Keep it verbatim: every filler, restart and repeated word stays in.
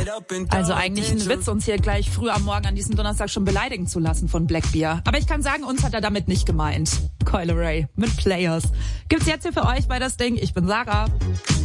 Also eigentlich ein Witz, uns hier gleich früh am Morgen an diesem Donnerstag schon beleidigen zu lassen von Blackbear. Aber ich kann sagen, uns hat er damit nicht gemeint. Coil Ray mit Players. Gibt's jetzt hier für euch bei das Ding. Ich bin Sarah.